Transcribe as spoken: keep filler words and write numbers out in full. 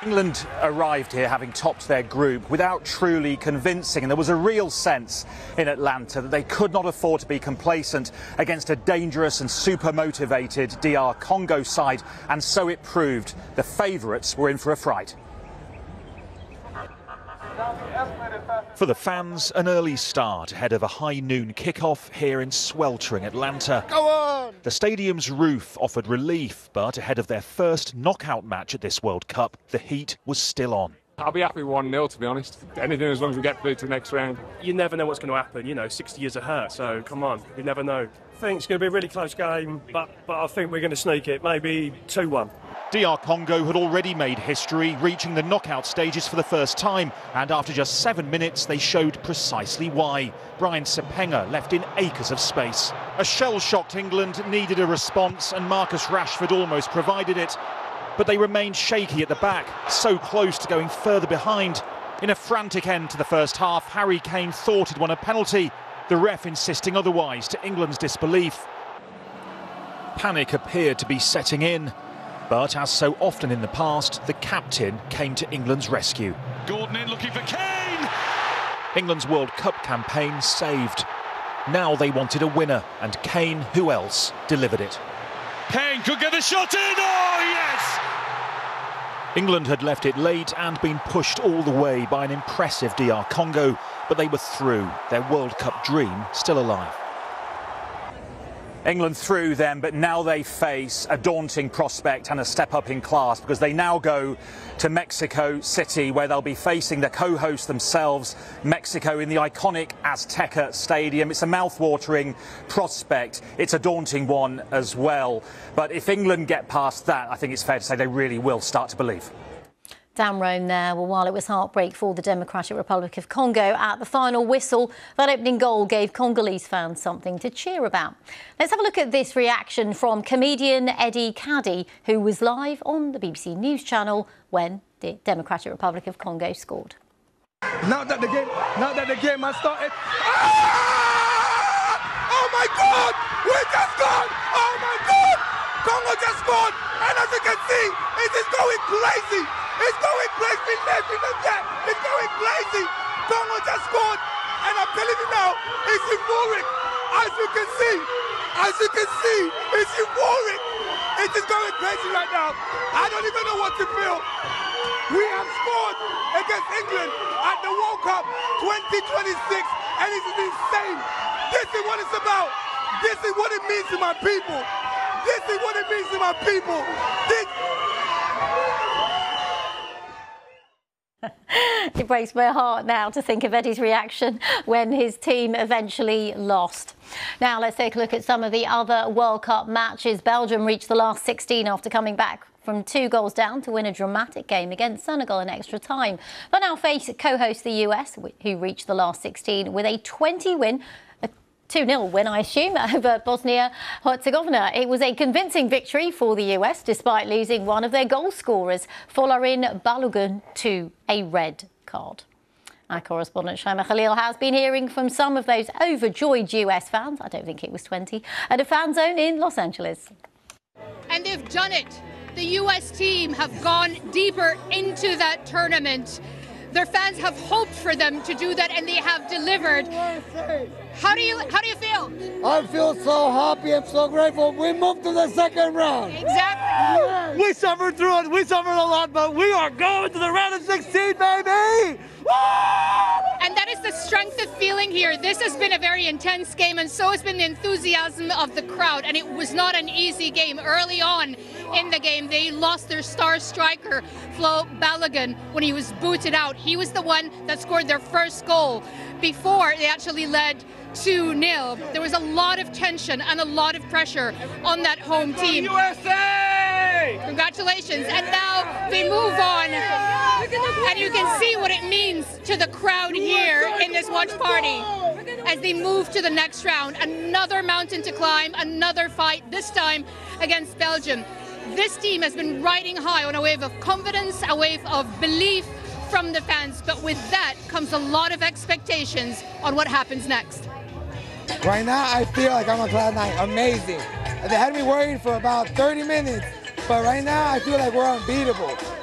England arrived here having topped their group without truly convincing, and there was a real sense in Atlanta that they could not afford to be complacent against a dangerous and super motivated D R Congo side, and so it proved. The favourites were in for a fright. For the fans, an early start ahead of a high noon kickoff here in sweltering Atlanta. Go on! The stadium's roof offered relief, but ahead of their first knockout match at this World Cup, the heat was still on. I'll be happy with one nil, to be honest. Anything as long as we get through to the next round. You never know what's going to happen, you know, sixty years of hurt, so come on, you never know. I think it's going to be a really close game, but, but I think we're going to sneak it, maybe two one. D R Congo had already made history, reaching the knockout stages for the first time, and after just seven minutes they showed precisely why. Brian Sepenga left in acres of space. A shell-shocked England needed a response, and Marcus Rashford almost provided it. But they remained shaky at the back, so close to going further behind. In a frantic end to the first half, Harry Kane thought he'd won a penalty, the ref insisting otherwise to England's disbelief. Panic appeared to be setting in. But as so often in the past, the captain came to England's rescue. Gordon in looking for Kane! England's World Cup campaign saved. Now they wanted a winner, and Kane, who else, delivered it. Kane could get the shot in! Oh, yes! England had left it late and been pushed all the way by an impressive D R Congo, but they were through, their World Cup dream still alive. England through them, but now they face a daunting prospect and a step up in class, because they now go to Mexico City, where they'll be facing the co-host themselves, Mexico, in the iconic Azteca Stadium. It's a mouth-watering prospect. It's a daunting one as well. But if England get past that, I think it's fair to say they really will start to believe. Dan Roan there. Well, while it was heartbreak for the Democratic Republic of Congo at the final whistle, that opening goal gave Congolese fans something to cheer about. Let's have a look at this reaction from comedian Eddie Caddy, who was live on the B B C News Channel when the Democratic Republic of Congo scored. Now that the game, now that the game has started. Ah! Oh my God! We just scored! Oh my God! Congo just scored! And as you can see, it is going crazy! It's going crazy, left in the net. It's going crazy. Congo just scored, and I'm telling you now, it's euphoric. As you can see, as you can see, it's euphoric. It is going crazy right now. I don't even know what to feel. We have scored against England at the World Cup twenty twenty-six, and it is insane. This is what it's about. This is what it means to my people. This is what it means to my people. This. It breaks my heart now to think of Eddie's reaction when his team eventually lost. Now let's take a look at some of the other World Cup matches. Belgium reached the last sixteen after coming back from two goals down to win a dramatic game against Senegal in extra time. But now face co-host the U S, who reached the last sixteen with a twenty win. two nil win, I assume, over Bosnia-Herzegovina. It was a convincing victory for the U S, despite losing one of their goal scorers, Folarin Balogun, to a red card. Our correspondent Shaima Khalil has been hearing from some of those overjoyed U S fans, I don't think it was twenty, at a fan zone in Los Angeles. And they've done it. The U S team have gone deeper into that tournament. Their fans have hoped for them to do that, and they have delivered. How do you how do you feel? I feel so happy and so grateful. We moved to the second round. Exactly. Yes. We suffered through it. We suffered a lot, but we are going to the round of sixteen, baby. And that is the strength of feeling here. This has been a very intense game, and so has been the enthusiasm of the crowd. And it was not an easy game. Early on in the game, they lost their star striker, Flo Balogun, when he was booted out. He was the one that scored their first goal before they actually led two nil. There was a lot of tension and a lot of pressure on that home team. U S A! Congratulations. And now they move on. And you can see what it means to the crowd here in this watch party as they move to the next round. Another mountain to climb, another fight, this time against Belgium. This team has been riding high on a wave of confidence, a wave of belief from the fans. But with that comes a lot of expectations on what happens next. Right now, I feel like I'm on cloud nine. Amazing. They had me worried for about thirty minutes, but right now, I feel like we're unbeatable.